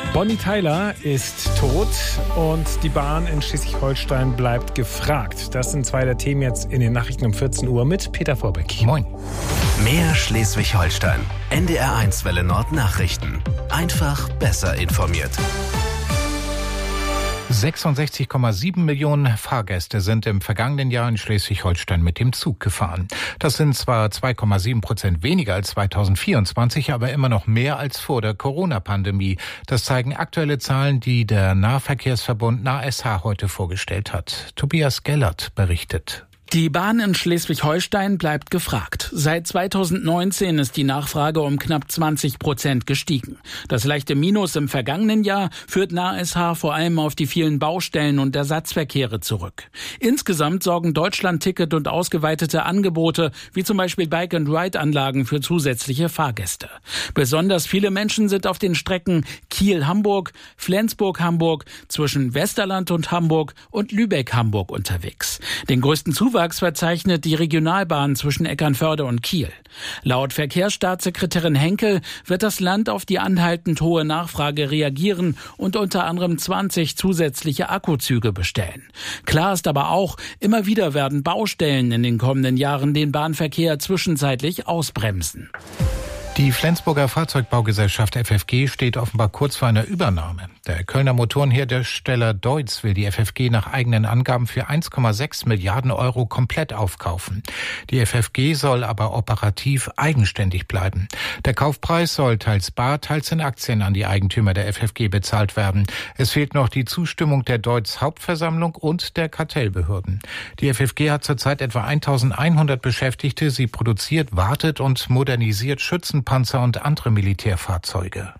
Bonnie Tyler ist tot und die Bahn in Schleswig-Holstein bleibt gefragt. Das sind zwei der Themen jetzt in den Nachrichten um 14 Uhr mit Peter Vorbeck. Moin. Mehr Schleswig-Holstein. NDR1 Welle Nord Nachrichten. Einfach besser informiert. 66,7 Millionen Fahrgäste sind im vergangenen Jahr in Schleswig-Holstein mit dem Zug gefahren. Das sind zwar 2,7% weniger als 2024, aber immer noch mehr als vor der Corona-Pandemie. Das zeigen aktuelle Zahlen, die der Nahverkehrsverbund NahSH heute vorgestellt hat. Tobias Gellert berichtet. Die Bahn in Schleswig-Holstein bleibt gefragt. Seit 2019 ist die Nachfrage um knapp 20% gestiegen. Das leichte Minus im vergangenen Jahr führt NahSH vor allem auf die vielen Baustellen und Ersatzverkehre zurück. Insgesamt sorgen Deutschland-Ticket und ausgeweitete Angebote, wie zum Beispiel Bike-and-Ride-Anlagen für zusätzliche Fahrgäste. Besonders viele Menschen sind auf den Strecken Kiel-Hamburg, Flensburg-Hamburg, zwischen Westerland und Hamburg und Lübeck-Hamburg unterwegs. Den größten Zuwachs verzeichnet die Regionalbahn zwischen Eckernförde und Kiel. Laut Verkehrsstaatssekretärin Henkel wird das Land auf die anhaltend hohe Nachfrage reagieren und unter anderem 20 zusätzliche Akkuzüge bestellen. Klar ist aber auch, immer wieder werden Baustellen in den kommenden Jahren den Bahnverkehr zwischenzeitlich ausbremsen. Die Flensburger Fahrzeugbaugesellschaft FFG steht offenbar kurz vor einer Übernahme. Der Kölner Motorenhersteller Deutz will die FFG nach eigenen Angaben für 1,6 Milliarden Euro komplett aufkaufen. Die FFG soll aber operativ eigenständig bleiben. Der Kaufpreis soll teils bar, teils in Aktien an die Eigentümer der FFG bezahlt werden. Es fehlt noch die Zustimmung der Deutz Hauptversammlung und der Kartellbehörden. Die FFG hat zurzeit etwa 1100 Beschäftigte. Sie produziert, wartet und modernisiert Schützenpanzer und andere Militärfahrzeuge.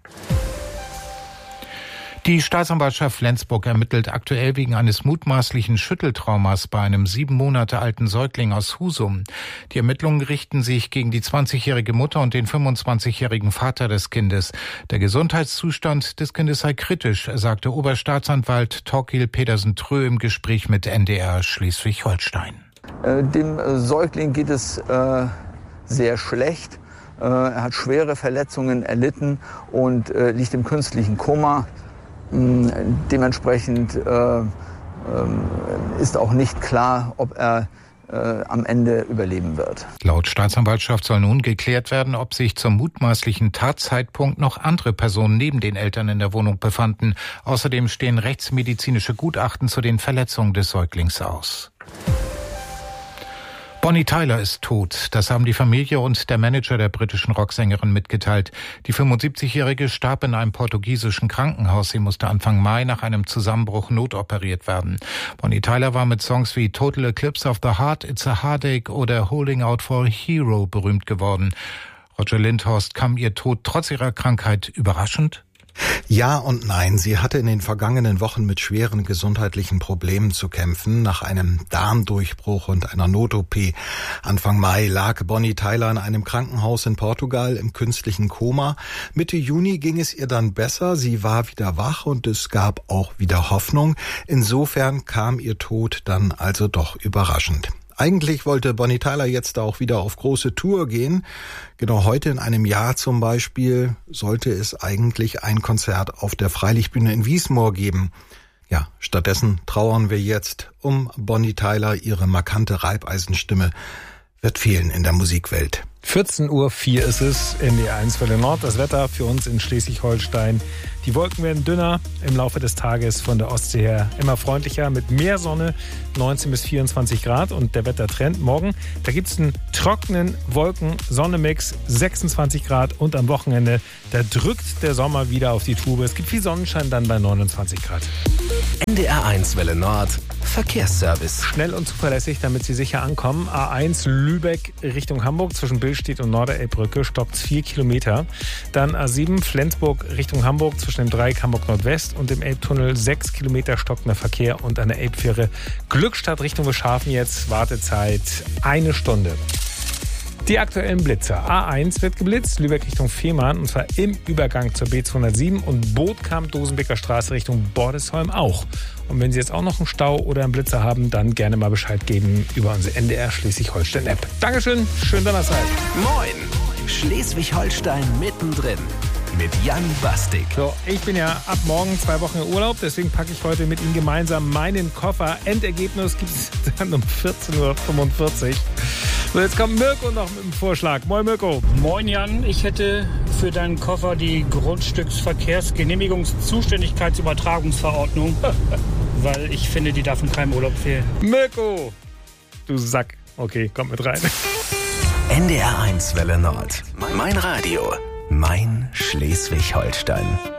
Die Staatsanwaltschaft Flensburg ermittelt aktuell wegen eines mutmaßlichen Schütteltraumas bei einem 7 Monate alten Säugling aus Husum. Die Ermittlungen richten sich gegen die 20-jährige Mutter und den 25-jährigen Vater des Kindes. Der Gesundheitszustand des Kindes sei kritisch, sagte Oberstaatsanwalt Torkild Pedersen-Trö im Gespräch mit NDR Schleswig-Holstein. Dem Säugling geht es sehr schlecht. Er hat schwere Verletzungen erlitten und liegt im künstlichen Koma. Dementsprechend ist auch nicht klar, ob er am Ende überleben wird. Laut Staatsanwaltschaft soll nun geklärt werden, ob sich zum mutmaßlichen Tatzeitpunkt noch andere Personen neben den Eltern in der Wohnung befanden. Außerdem stehen rechtsmedizinische Gutachten zu den Verletzungen des Säuglings aus. Bonnie Tyler ist tot. Das haben die Familie und der Manager der britischen Rocksängerin mitgeteilt. Die 75-Jährige starb in einem portugiesischen Krankenhaus. Sie musste Anfang Mai nach einem Zusammenbruch notoperiert werden. Bonnie Tyler war mit Songs wie Total Eclipse of the Heart, It's a Heartache oder Holding Out for a Hero berühmt geworden. Roger Lindhorst, kam ihr Tod trotz ihrer Krankheit überraschend? Ja und nein. Sie hatte in den vergangenen Wochen mit schweren gesundheitlichen Problemen zu kämpfen. Nach einem Darmdurchbruch und einer Not-OP Anfang Mai lag Bonnie Tyler in einem Krankenhaus in Portugal im künstlichen Koma. Mitte Juni ging es ihr dann besser. Sie war wieder wach und es gab auch wieder Hoffnung. Insofern kam ihr Tod dann also doch überraschend. Eigentlich wollte Bonnie Tyler jetzt auch wieder auf große Tour gehen. Genau heute in einem Jahr zum Beispiel sollte es eigentlich ein Konzert auf der Freilichtbühne in Wiesmoor geben. Ja, stattdessen trauern wir jetzt um Bonnie Tyler. Ihre markante Reibeisenstimme wird fehlen in der Musikwelt. 14:04 Uhr ist es, NDR1 Welle Nord. Das Wetter für uns in Schleswig-Holstein. Die Wolken werden dünner im Laufe des Tages, von der Ostsee her immer freundlicher, mit mehr Sonne, 19 bis 24 Grad. Und der Wettertrend morgen, da gibt es einen trockenen Wolken-Sonne-Mix, 26 Grad. Und am Wochenende, da drückt der Sommer wieder auf die Tube. Es gibt viel Sonnenschein dann bei 29 Grad. NDR1 Welle Nord Verkehrsservice. Schnell und zuverlässig, damit Sie sicher ankommen. A1 Lübeck Richtung Hamburg zwischen Billstedt und Norderelbbrücke stoppt 4 Kilometer. Dann A7 Flensburg Richtung Hamburg zwischen dem Dreieck Hamburg Nordwest und dem Elbtunnel 6 Kilometer stockender Verkehr und an der Elbfähre Glückstadt Richtung Wischhafen jetzt Wartezeit 1 Stunde. Die aktuellen Blitzer. A1 wird geblitzt, Lübeck Richtung Fehmarn, und zwar im Übergang zur B207 und Bootkamp-Dosenbeker Straße Richtung Bordesholm auch. Und wenn Sie jetzt auch noch einen Stau oder einen Blitzer haben, dann gerne mal Bescheid geben über unsere NDR Schleswig-Holstein-App. Dankeschön, schönen Donnerstag. Moin, Schleswig-Holstein mittendrin. mit Jan Bastik. So, ich bin ja ab morgen 2 Wochen im Urlaub, deswegen packe ich heute mit Ihnen gemeinsam meinen Koffer. Endergebnis gibt es dann um 14:45 Uhr. So, jetzt kommt Mirko noch mit dem Vorschlag. Moin Mirko. Moin Jan, ich hätte für deinen Koffer die Grundstücksverkehrsgenehmigungszuständigkeitsübertragungsverordnung, weil ich finde, die darf in keinem Urlaub fehlen. Mirko, du Sack. Okay, kommt mit rein. NDR 1 Welle Nord. Mein Radio. Mein Schleswig-Holstein.